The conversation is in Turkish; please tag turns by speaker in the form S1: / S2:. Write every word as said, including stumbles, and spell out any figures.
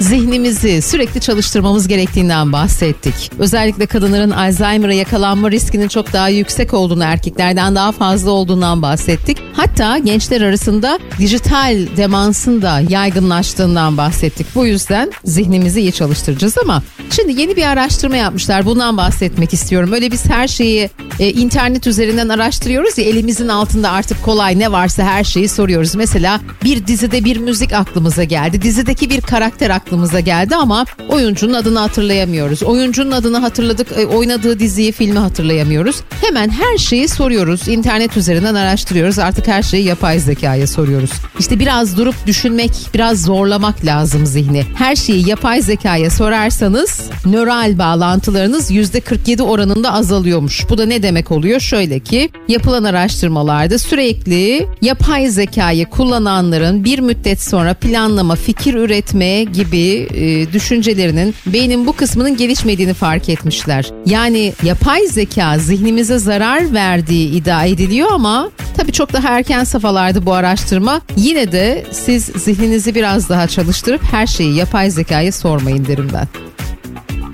S1: zihnimizi sürekli çalıştırmamız gerektiğinden bahsettik. Özellikle kadınların Alzheimer'a yakalanma riskinin çok daha yüksek olduğunu, erkeklerden daha fazla olduğundan bahsettik. Hatta gençler arasında dijital demansın da yaygınlaştığından bahsettik. Bu yüzden zihnimizi iyi çalıştıracağız ama şimdi yeni bir araştırma yapmışlar. Bundan bahsetmek istiyorum. Öyle biz her şeyi e, internet üzerinden araştırıyoruz ya, elimizin altında artık kolay ne varsa her şeyi soruyoruz. Mesela bir dizide bir müzik aklımıza geldi. Dizideki bir karakter aklımıza geldi ama oyuncunun adını hatırlayamıyoruz. Oyuncunun adını hatırladık, e, oynadığı diziyi, filmi hatırlayamıyoruz. Hemen her şeyi soruyoruz. İnternet üzerinden araştırıyoruz. Artık her şeyi yapay zekaya soruyoruz. İşte biraz durup düşünmek, biraz zorlamak lazım zihni. Her şeyi yapay zekaya sorarsanız nöral bağlantılarınız yüzde kırk yedi oranında azalıyormuş. Bu da ne demek oluyor? Şöyle ki, yapılan araştırmalarda sürekli yapay zekayı kullananların bir müddet sonra planlama, fikir üretme gibi e, düşüncelerinin beynin bu kısmının gelişmediğini fark etmişler. Yani yapay zeka zihnimize zarar verdiği iddia ediliyor ama tabii çok daha erken safhalarda bu araştırma. Yine de siz zihninizi biraz daha çalıştırıp her şeyi yapay zekaya sormayın derim ben.